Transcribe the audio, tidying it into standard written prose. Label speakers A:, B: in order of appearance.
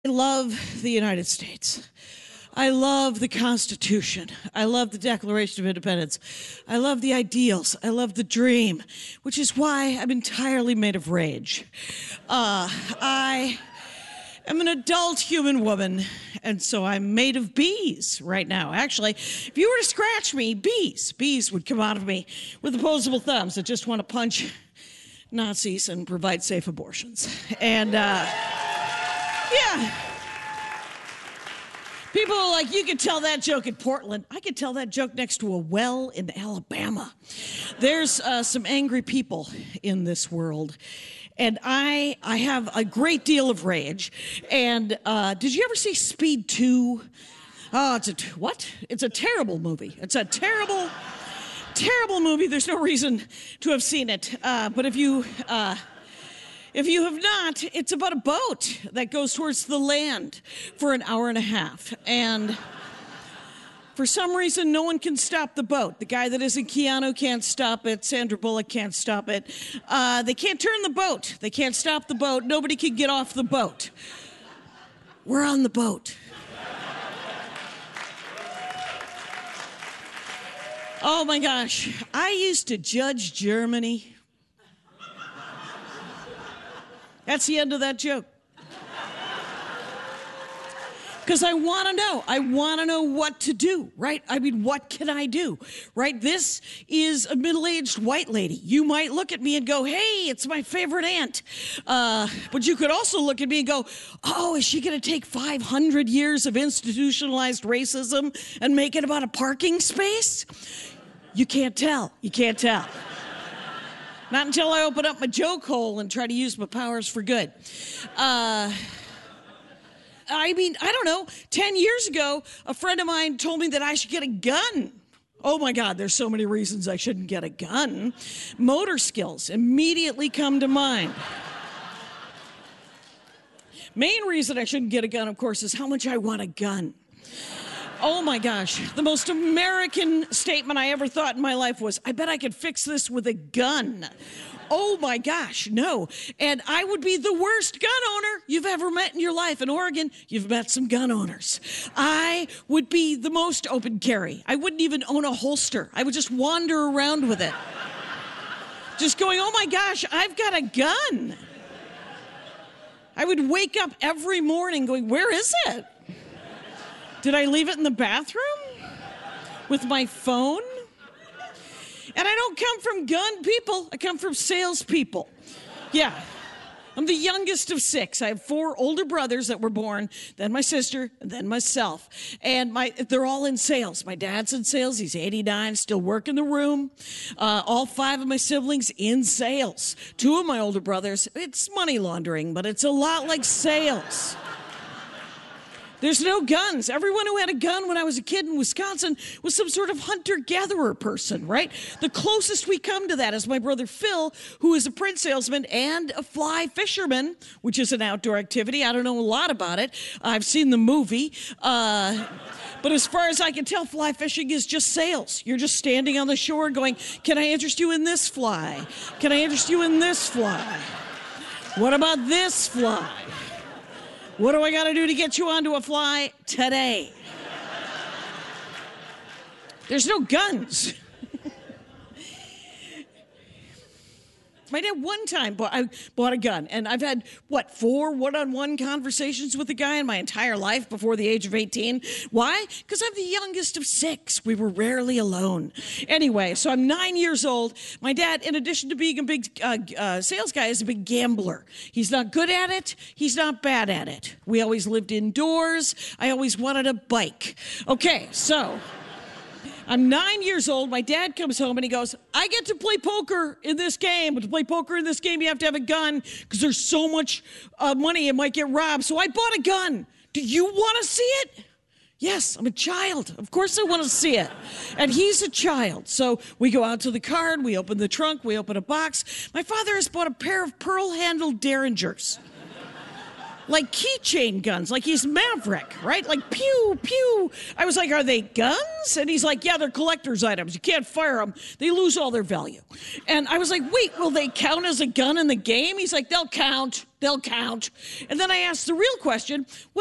A: I love the United States. I love the Constitution. I love the Declaration of Independence. I love the ideals. I love the dream, which is why I'm entirely made of rage. I am an adult human woman, and so I'm made of bees right now. Actually, if you were to scratch me, bees would come out of me with opposable thumbs that just want to punch Nazis and provide safe abortions. And, yeah. People are like, you could tell that joke in Portland. I could tell that joke next to a well in Alabama. There's some angry people in this world. And I have a great deal of rage. And did you ever see Speed 2? Oh, it's a terrible movie. It's a terrible movie. There's no reason to have seen it. But if you have not, it's about a boat that goes towards the land for an hour and a half. And for some reason, no one can stop the boat. The guy that isn't Keanu can't stop it. Sandra Bullock can't stop it. They can't turn the boat. They can't stop the boat. Nobody can get off the boat. We're on the boat. Oh my gosh. I used to judge Germany. That's the end of that joke. Because I want to know. I want to know what to do, right? I mean, what can I do, right? This is a middle-aged white lady. You might look at me and go, hey, it's my favorite aunt. But you could also look at me and go, oh, is she going to take 500 years of institutionalized racism and make it about a parking space? You can't tell. You can't tell. Not until I open up my joke hole and try to use my powers for good. I don't know. 10 years ago, a friend of mine told me that I should get a gun. Oh my God, there's so many reasons I shouldn't get a gun. Motor skills immediately come to mind. Main reason I shouldn't get a gun, of course, is how much I want a gun. Oh my gosh, the most American statement I ever thought in my life was, I bet I could fix this with a gun. Oh my gosh, no. And I would be the worst gun owner you've ever met in your life. In Oregon, you've met some gun owners. I would be the most open carry. I wouldn't even own a holster. I would just wander around with it. Just going, oh my gosh, I've got a gun. I would wake up every morning going, where is it? Did I leave it in the bathroom with my phone? And I don't come from gun people. I come from salespeople. Yeah. I'm the youngest of 6. I have 4 older brothers that were born, then my sister, and then myself. And they're all in sales. My dad's in sales. He's 89, still working the room. All 5 of my siblings in sales. 2 of my older brothers, it's money laundering, but it's a lot like sales. There's no guns. Everyone who had a gun when I was a kid in Wisconsin was some sort of hunter-gatherer person, right? The closest we come to that is my brother Phil, who is a print salesman and a fly fisherman, which is an outdoor activity. I don't know a lot about it. I've seen the movie. But as far as I can tell, fly fishing is just sales. You're just standing on the shore going, can I interest you in this fly? Can I interest you in this fly? What about this fly? What do I got to do to get you onto a fly today? There's no guns. My dad one time bought a gun, and I've had, 4 one-on-one conversations with the guy in my entire life before the age of 18. Why? Because I'm the youngest of 6. We were rarely alone. Anyway, so I'm 9 years old. My dad, in addition to being a big sales guy, is a big gambler. He's not good at it. He's not bad at it. We always lived indoors. I always wanted a bike. Okay, so I'm 9 years old. My dad comes home and he goes, I get to play poker in this game. But to play poker in this game, you have to have a gun because there's so much money it might get robbed. So I bought a gun. Do you want to see it? Yes, I'm a child. Of course I want to see it. And he's a child. So we go out to the car, we open the trunk, we open a box. My father has bought a pair of pearl-handled Derringers. like keychain guns, like he's Maverick, right? Like pew, pew. I was like, are they guns? And he's like, yeah, they're collector's items. You can't fire them. They lose all their value. And I was like, wait, will they count as a gun in the game? He's like, they'll count. They'll count. And then I asked the real question,